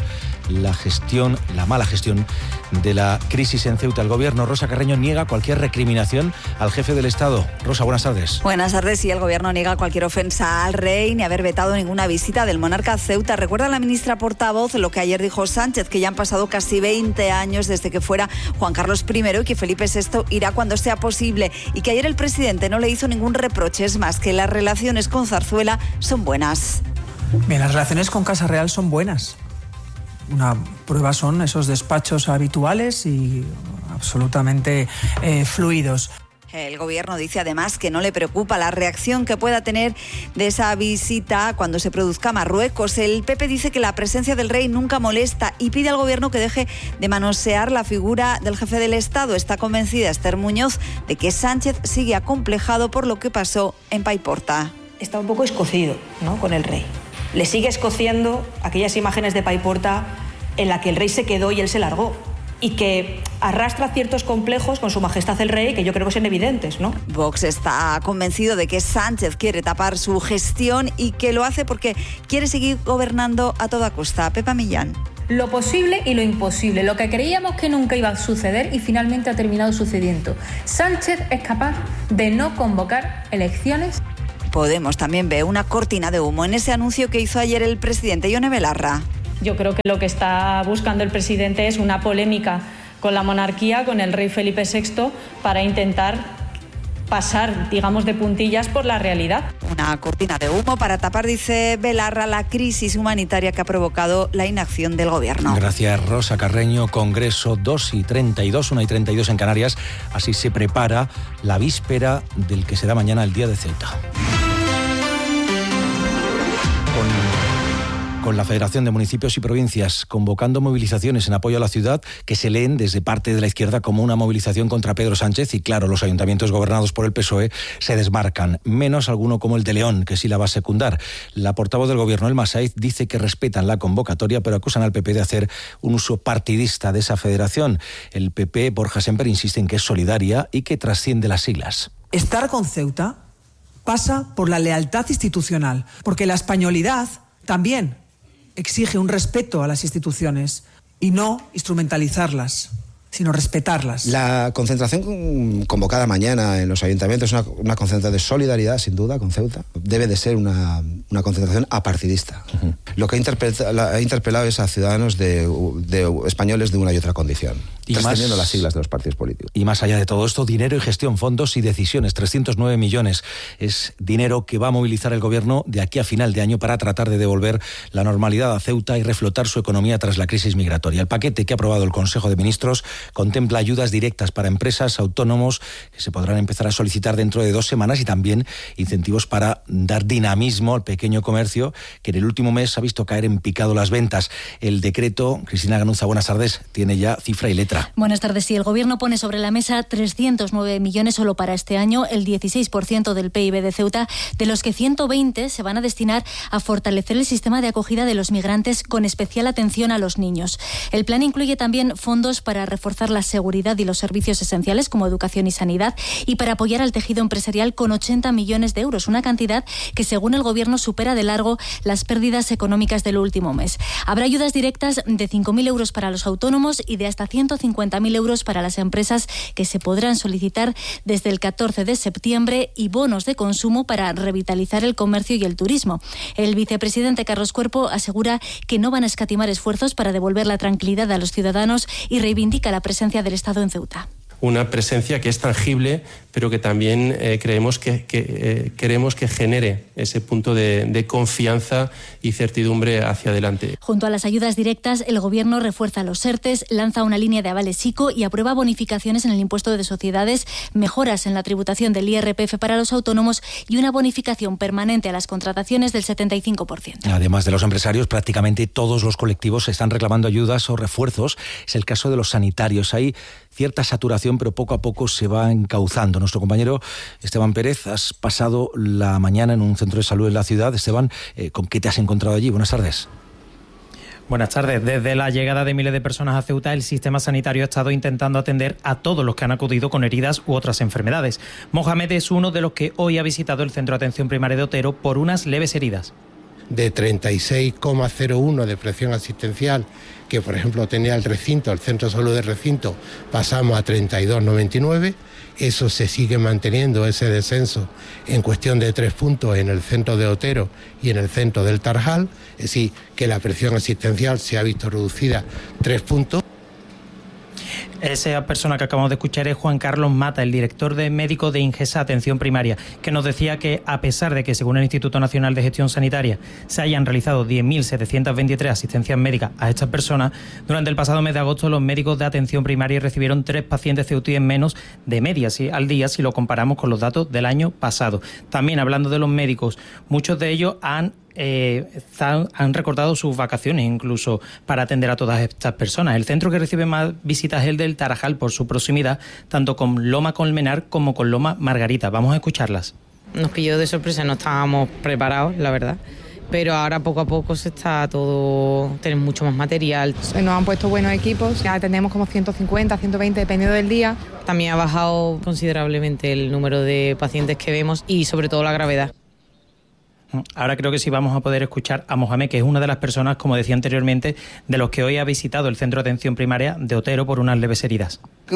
la mala gestión de la crisis en Ceuta. El Gobierno, Rosa Carreño, niega cualquier recriminación al jefe del Estado. Rosa, buenas tardes. Buenas tardes. Y el Gobierno niega cualquier ofensa al rey ni haber vetado ninguna visita del monarca a Ceuta. Recuerda la ministra portavoz lo que ayer dijo Sánchez, que ya han pasado casi 20 años desde que fuera Juan Carlos I y que Felipe VI irá cuando sea posible, y que ayer el presidente no le hizo ningún reproche. Es más, que las relaciones con Zarzuela son buenas. Bien, las relaciones con Casa Real son buenas. Una prueba son esos despachos habituales y absolutamente fluidos. El Gobierno dice además que no le preocupa la reacción que pueda tener de esa visita cuando se produzca a Marruecos. El PP dice que la presencia del rey nunca molesta y pide al Gobierno que deje de manosear la figura del jefe del Estado. Está convencida Esther Muñoz de que Sánchez sigue acomplejado por lo que pasó en Paiporta. Está un poco escocido, ¿no?, con el rey. Le sigue escociendo aquellas imágenes de Paiporta en la que el rey se quedó y él se largó, y que arrastra ciertos complejos con su majestad el rey que yo creo que son evidentes, ¿no? Vox está convencido de que Sánchez quiere tapar su gestión y que lo hace porque quiere seguir gobernando a toda costa. Pepa Millán. Lo posible y lo imposible, lo que creíamos que nunca iba a suceder y finalmente ha terminado sucediendo. Sánchez es capaz de no convocar elecciones. Podemos también ve una cortina de humo en ese anuncio que hizo ayer el presidente Ione Belarra. Yo creo que lo que está buscando el presidente es una polémica con la monarquía, con el rey Felipe VI, para intentar pasar, digamos, de puntillas por la realidad. Una cortina de humo para tapar, dice Belarra, la crisis humanitaria que ha provocado la inacción del Gobierno. Gracias, Rosa Carreño. Congreso 2:32, 1:32 en Canarias. Así se prepara la víspera del que será mañana el Día de Ceuta. Con la Federación de Municipios y Provincias convocando movilizaciones en apoyo a la ciudad que se leen desde parte de la izquierda como una movilización contra Pedro Sánchez, y claro, los ayuntamientos gobernados por el PSOE se desmarcan, menos alguno como el de León, que sí la va a secundar. La portavoz del Gobierno, Elma Saiz, dice que respetan la convocatoria, pero acusan al PP de hacer un uso partidista de esa federación. El PP, Borja Semper, insiste en que es solidaria y que trasciende las siglas. Estar con Ceuta pasa por la lealtad institucional, porque la españolidad también exige un respeto a las instituciones y no instrumentalizarlas, sino respetarlas. La concentración convocada mañana en los ayuntamientos es una concentración de solidaridad, sin duda, con Ceuta. Debe de ser una concentración apartidista. Uh-huh. Lo que ha interpelado es a ciudadanos de españoles de una y otra condición, trascendiendo las siglas de los partidos políticos. Y más allá de todo esto, dinero y gestión, fondos y decisiones. 309 millones es dinero que va a movilizar el Gobierno de aquí a final de año para tratar de devolver la normalidad a Ceuta y reflotar su economía tras la crisis migratoria. El paquete que ha aprobado el Consejo de Ministros contempla ayudas directas para empresas, autónomos, que se podrán empezar a solicitar dentro de 2 semanas, y también incentivos para dar dinamismo al pequeño comercio, que en el último mes ha visto caer en picado las ventas. El decreto, Cristina Ganuza, buenas tardes, tiene ya cifra y letra. Buenas tardes. Sí, el Gobierno pone sobre la mesa 309 millones solo para este año, el 16% del PIB de Ceuta, de los que 120 se van a destinar a fortalecer el sistema de acogida de los migrantes, con especial atención a los niños. El plan incluye también fondos para reforzar la seguridad y los servicios esenciales como educación y sanidad, y para apoyar al tejido empresarial con 80 millones de euros, una cantidad que según el Gobierno supera de largo las pérdidas económicas del último mes. Habrá ayudas directas de 5.000 euros para los autónomos y de hasta 150.000 euros para las empresas, que se podrán solicitar desde el 14 de septiembre, y bonos de consumo para revitalizar el comercio y el turismo. El vicepresidente Carlos Cuerpo asegura que no van a escatimar esfuerzos para devolver la tranquilidad a los ciudadanos y reivindica la presencia del Estado en Ceuta. Una presencia que es tangible, pero que también queremos que genere ese punto de confianza y certidumbre hacia adelante. Junto a las ayudas directas, el Gobierno refuerza los ERTEs, lanza una línea de avales ICO y aprueba bonificaciones en el impuesto de sociedades, mejoras en la tributación del IRPF para los autónomos y una bonificación permanente a las contrataciones del 75%. Además de los empresarios, prácticamente todos los colectivos están reclamando ayudas o refuerzos. Es el caso de los sanitarios. Hay cierta saturación, pero poco a poco se va encauzando. Nuestro compañero Esteban Pérez, has pasado la mañana en un centro de salud en la ciudad. Esteban, ¿con qué te has encontrado allí? Buenas tardes. Buenas tardes. Desde la llegada de miles de personas a Ceuta, el sistema sanitario ha estado intentando atender a todos los que han acudido con heridas u otras enfermedades. Mohamed es uno de los que hoy ha visitado el Centro de Atención Primaria de Otero por unas leves heridas. De 36,01 de presión asistencial, que por ejemplo tenía el Centro de Salud del recinto, pasamos a 32,99. Eso se sigue manteniendo, ese descenso, en cuestión de 3 puntos en el centro de Otero y en el centro del Tarjal. Es decir, que la presión asistencial se ha visto reducida 3 puntos. Esa persona que acabamos de escuchar es Juan Carlos Mata, el director médico de Ingesa Atención Primaria, que nos decía que, a pesar de que, según el Instituto Nacional de Gestión Sanitaria, se hayan realizado 10.723 asistencias médicas a estas personas, durante el pasado mes de agosto los médicos de atención primaria recibieron 3 pacientes ceutíes menos de media al día, si lo comparamos con los datos del año pasado. También, hablando de los médicos, muchos de ellos han recortado sus vacaciones incluso para atender a todas estas personas. El centro que recibe más visitas es el del Tarajal, por su proximidad tanto con Loma Colmenar como con Loma Margarita. Vamos a escucharlas. Nos pilló de sorpresa, no estábamos preparados, la verdad. Pero ahora poco a poco se está todo, tenemos mucho más material. Nos han puesto buenos equipos, ya atendemos como 150, 120 dependiendo del día. También ha bajado considerablemente el número de pacientes que vemos y sobre todo la gravedad. Ahora creo que sí vamos a poder escuchar a Mohamed, que es una de las personas, como decía anteriormente, de los que hoy ha visitado el Centro de Atención Primaria de Otero por unas leves heridas.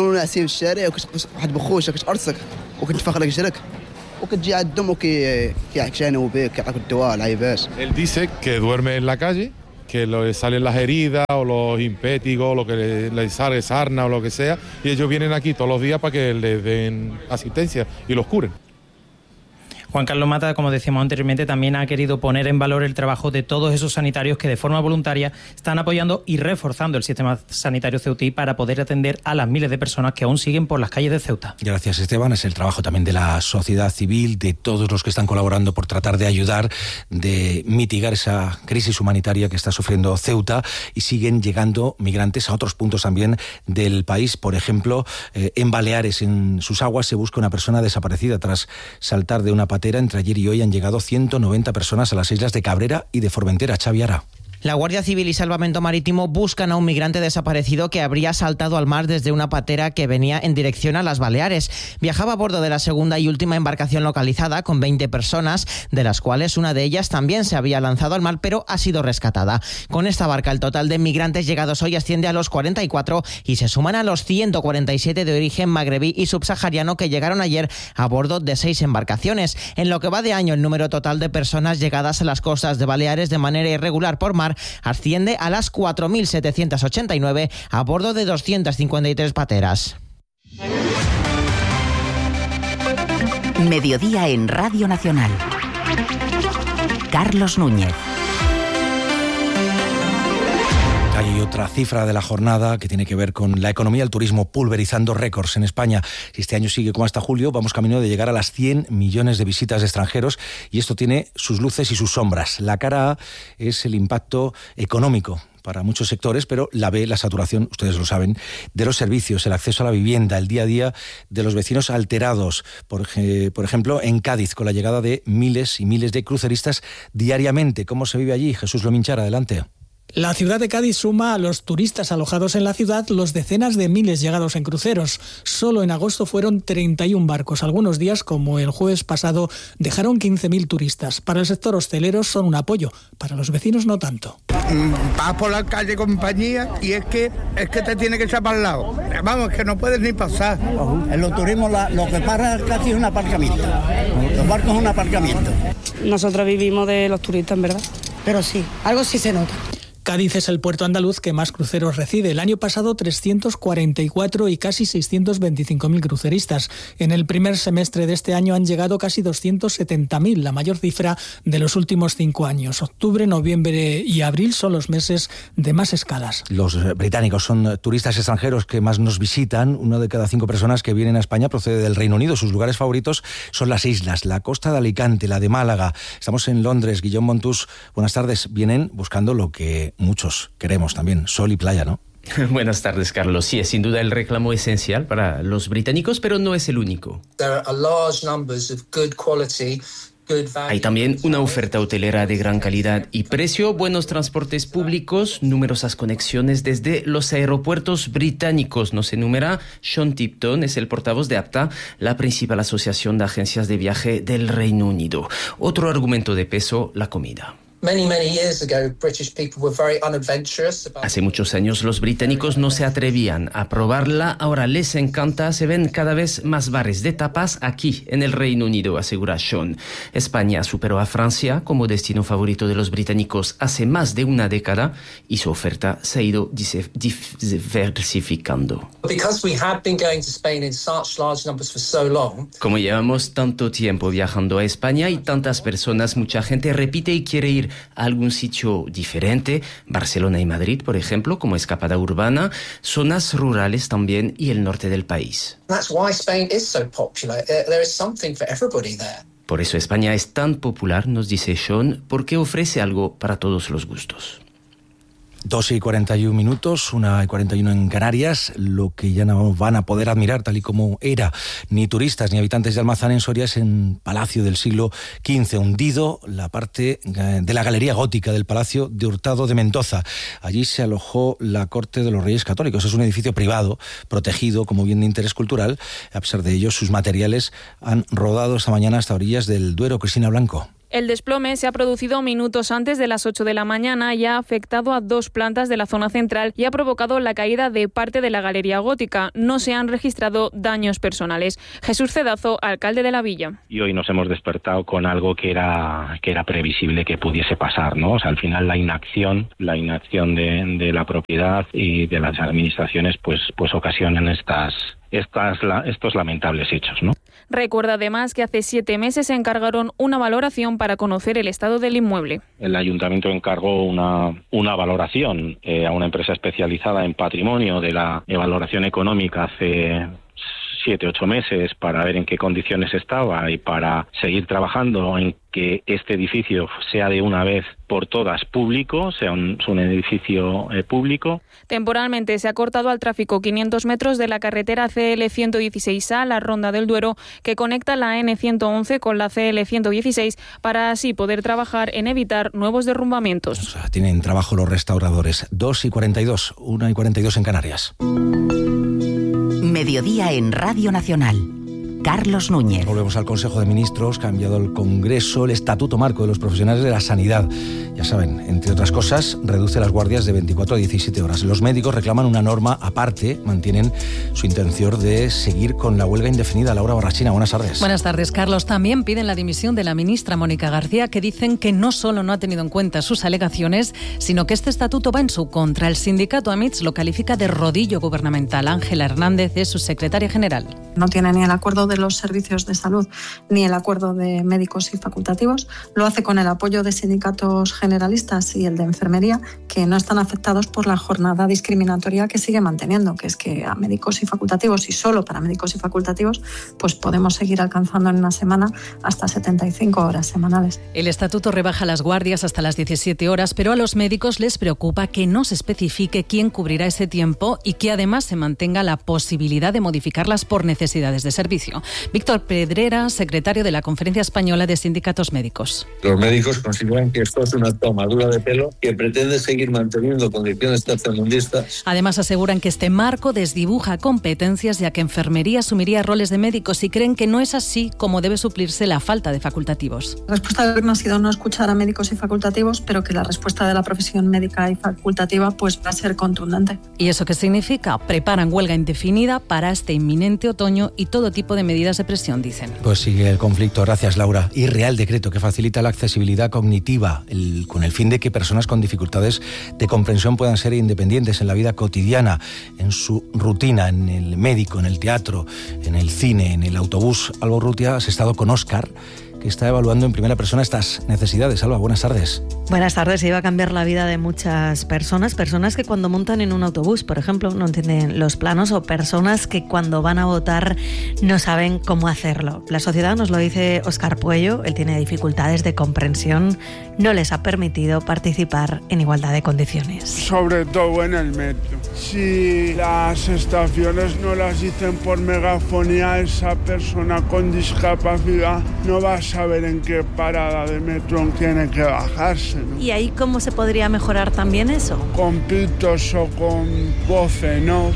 Él dice que duerme en la calle, que le salen las heridas o los impétigos, lo que le sale sarna o lo que sea, y ellos vienen aquí todos los días para que les den asistencia y los curen. Juan Carlos Mata, como decíamos anteriormente, también ha querido poner en valor el trabajo de todos esos sanitarios que de forma voluntaria están apoyando y reforzando el sistema sanitario ceutí para poder atender a las miles de personas que aún siguen por las calles de Ceuta. Gracias, Esteban. Es el trabajo también de la sociedad civil, de todos los que están colaborando por tratar de ayudar, de mitigar esa crisis humanitaria que está sufriendo Ceuta, y siguen llegando migrantes a otros puntos también del país. Por ejemplo, en Baleares, en sus aguas, se busca una persona desaparecida tras saltar de una patera. Entre ayer y hoy han llegado 190 personas a las islas de Cabrera y de Formentera. Xavi Ara. La Guardia Civil y Salvamento Marítimo buscan a un migrante desaparecido que habría saltado al mar desde una patera que venía en dirección a las Baleares. Viajaba a bordo de la segunda y última embarcación localizada con 20 personas, de las cuales una de ellas también se había lanzado al mar, pero ha sido rescatada. Con esta barca, el total de migrantes llegados hoy asciende a los 44 y se suman a los 147 de origen magrebí y subsahariano que llegaron ayer a bordo de 6 embarcaciones. En lo que va de año, el número total de personas llegadas a las costas de Baleares de manera irregular por mar asciende a las 4.789 a bordo de 253 pateras. Mediodía en Radio Nacional. Carlos Núñez. Hay otra cifra de la jornada que tiene que ver con la economía del turismo pulverizando récords en España. Si este año sigue como hasta julio, vamos camino de llegar a las 100 millones de visitas de extranjeros y esto tiene sus luces y sus sombras. La cara A es el impacto económico para muchos sectores, pero la B, la saturación, ustedes lo saben, de los servicios, el acceso a la vivienda, el día a día de los vecinos alterados. Por ejemplo, en Cádiz, con la llegada de miles y miles de cruceristas diariamente. ¿Cómo se vive allí? Jesús Lominchar, adelante. La ciudad de Cádiz suma a los turistas alojados en la ciudad los decenas de miles llegados en cruceros. Solo en agosto fueron 31 barcos. Algunos días, como el jueves pasado, dejaron 15.000 turistas. Para el sector hostelero son un apoyo, para los vecinos no tanto. Vas por la calle compañía y es que te tiene que echar para el lado. Vamos, que no puedes ni pasar. En los turismos lo que para casi es un aparcamiento. Los barcos son un aparcamiento. Nosotros vivimos de los turistas, en verdad. Pero sí, algo sí se nota. Cádiz es el puerto andaluz que más cruceros recibe. El año pasado 344 y casi 625.000 cruceristas. En el primer semestre de este año han llegado casi 270.000, la mayor cifra de los últimos 5 años. Octubre, noviembre y abril son los meses de más escalas. Los británicos son turistas extranjeros que más nos visitan. 1 de cada 5 personas que vienen a España procede del Reino Unido. Sus lugares favoritos son las islas, la costa de Alicante, la de Málaga. Estamos en Londres. Guillaume Montús, buenas tardes. Vienen buscando lo que muchos queremos también, sol y playa, ¿no? Buenas tardes, Carlos. Sí, es sin duda el reclamo esencial para los británicos, pero no es el único. Hay también una oferta hotelera de gran calidad y precio, buenos transportes públicos, numerosas conexiones desde los aeropuertos británicos. Nos enumera Sean Tipton, es el portavoz de APTA, la principal asociación de agencias de viaje del Reino Unido. Otro argumento de peso, la comida. Hace muchos años los británicos no se atrevían a probarla, ahora les encanta, se ven cada vez más bares de tapas aquí en el Reino Unido, asegura Sean. España superó a Francia como destino favorito de los británicos hace más de una década y su oferta se ha ido diversificando. Como llevamos tanto tiempo viajando a España y tantas personas, mucha gente repite y quiere ir a algún sitio diferente, Barcelona y Madrid, por ejemplo, como escapada urbana, zonas rurales también y el norte del país. Por eso España es tan popular, nos dice Sean, porque ofrece algo para todos los gustos. 2:41, 1:41 en Canarias. Lo que ya no van a poder admirar tal y como era ni turistas ni habitantes de Almazán en Soria es en Palacio del siglo XV, hundido la parte de la galería gótica del Palacio de Hurtado de Mendoza. Allí se alojó la corte de los Reyes Católicos. Es un edificio privado, protegido como bien de interés cultural. A pesar de ello, sus materiales han rodado esta mañana hasta orillas del Duero. Cristina Blanco. El desplome se ha producido minutos antes de las 8 de la mañana y ha afectado a 2 plantas de la zona central y ha provocado la caída de parte de la galería gótica. No se han registrado daños personales. Jesús Cedazo, alcalde de la villa. Y hoy nos hemos despertado con algo que era previsible que pudiese pasar, ¿no? O sea, al final la inacción de la propiedad y de las administraciones pues ocasionan estos lamentables hechos, ¿no? Recuerda además que hace 7 meses encargaron una valoración para conocer el estado del inmueble. El ayuntamiento encargó una valoración a una empresa especializada en patrimonio de la valoración económica hace 7-8 meses para ver en qué condiciones estaba y para seguir trabajando en que este edificio sea de una vez por todas público, sea un edificio público. Temporalmente se ha cortado al tráfico 500 metros de la carretera CL116A, la Ronda del Duero, que conecta la N111 con la CL116 para así poder trabajar en evitar nuevos derrumbamientos. O sea, tienen trabajo los restauradores. 2:42, 1:42 en Canarias. Mediodía en Radio Nacional. Carlos Núñez. Volvemos al Consejo de Ministros, que ha enviado al Congreso el Estatuto Marco de los Profesionales de la Sanidad. Ya saben, entre otras cosas, reduce las guardias de 24 a 17 horas. Los médicos reclaman una norma aparte, mantienen su intención de seguir con la huelga indefinida. Laura Barrachina, buenas tardes. Buenas tardes, Carlos. También piden la dimisión de la ministra Mónica García, que dicen que no solo no ha tenido en cuenta sus alegaciones, sino que este estatuto va en su contra. El sindicato AMITS lo califica de rodillo gubernamental. Ángela Hernández es su secretaria general. No tiene ni el acuerdo de los servicios de salud ni el acuerdo de médicos y facultativos. Lo hace con el apoyo de sindicatos generalistas y el de enfermería, que no están afectados por la jornada discriminatoria que sigue manteniendo, que es que a médicos y facultativos, y solo para médicos y facultativos, pues podemos seguir alcanzando en una semana hasta 75 horas semanales. El estatuto rebaja las guardias hasta las 17 horas, pero a los médicos les preocupa que no se especifique quién cubrirá ese tiempo y que además se mantenga la posibilidad de modificarlas por necesidades de servicio. Víctor Pedrera, secretario de la Conferencia Española de Sindicatos Médicos. Los médicos consideran que esto es una tomadura de pelo que pretende seguir manteniendo condiciones tercermundistas. Además aseguran que este marco desdibuja competencias, ya que enfermería asumiría roles de médicos, y creen que no es así como debe suplirse la falta de facultativos. La respuesta del gobierno ha sido no escuchar a médicos y facultativos, pero que la respuesta de la profesión médica y facultativa pues va a ser contundente. ¿Y eso qué significa? Preparan huelga indefinida para este inminente otoño y todo tipo de medidas de presión, dicen. Pues sigue el conflicto. Gracias, Laura. Y Real Decreto que facilita la accesibilidad cognitiva con el fin de que personas con dificultades de comprensión puedan ser independientes en la vida cotidiana, en su rutina, en el médico, en el teatro, en el cine, en el autobús. Alba Urrutia, has estado con Óscar, que está evaluando en primera persona estas necesidades. Alba, buenas tardes. Buenas tardes. Iba a cambiar la vida de muchas personas que cuando montan en un autobús, por ejemplo, no entienden los planos, o personas que cuando van a votar no saben cómo hacerlo. La sociedad, nos lo dice Óscar Puello, él tiene dificultades de comprensión, no les ha permitido participar en igualdad de condiciones. Sobre todo en el metro. Si las estaciones no las dicen por megafonía, esa persona con discapacidad no va a saber en qué parada de metro tiene que bajarse, ¿no? ¿Y ahí cómo se podría mejorar también eso? Con pitos o con voces, ¿no?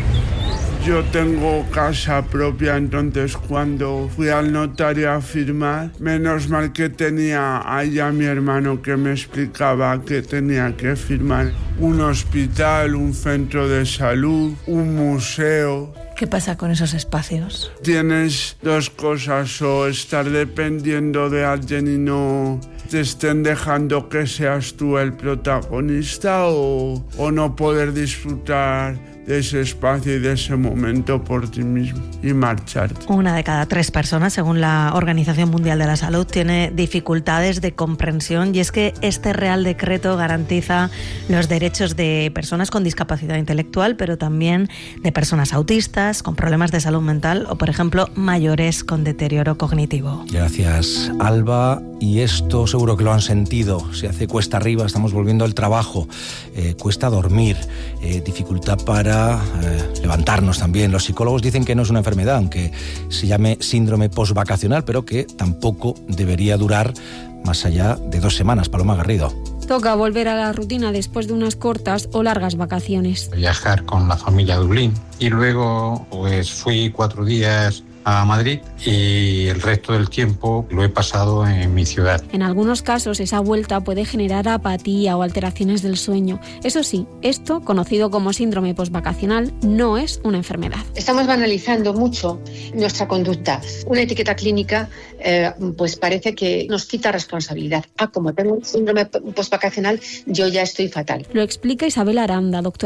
Yo tengo casa propia, entonces cuando fui al notario a firmar, menos mal que tenía ahí a mi hermano que me explicaba que tenía que firmar. Un hospital, un centro de salud, un museo. ¿Qué pasa con esos espacios? Tienes dos cosas: o estar dependiendo de alguien y no te estén dejando que seas tú el protagonista, o no poder disfrutar de ese espacio y de ese momento por ti mismo y marcharte. 1 de cada 3 personas, según la Organización Mundial de la Salud, tiene dificultades de comprensión, y es que este Real Decreto garantiza los derechos de personas con discapacidad intelectual, pero también de personas autistas, con problemas de salud mental, o por ejemplo mayores con deterioro cognitivo. Gracias, Alba. Y esto seguro que lo han sentido. Se hace cuesta arriba, estamos volviendo al trabajo, cuesta dormir, dificultad para levantarnos también. Los psicólogos dicen que no es una enfermedad, aunque se llame síndrome postvacacional, pero que tampoco debería durar más allá de 2 semanas. Paloma Garrido. Toca volver a la rutina después de unas cortas o largas vacaciones. Viajar con la familia a Dublín, y luego pues fui 4 días a Madrid, y el resto del tiempo lo he pasado en mi ciudad. En algunos casos esa vuelta puede generar apatía o alteraciones del sueño. Eso sí, esto, conocido como síndrome postvacacional, no es una enfermedad. Estamos banalizando mucho nuestra conducta. Una etiqueta clínica pues parece que nos quita responsabilidad. Como tengo un síndrome postvacacional, yo ya estoy fatal. Lo explica Isabel Aranda, doctora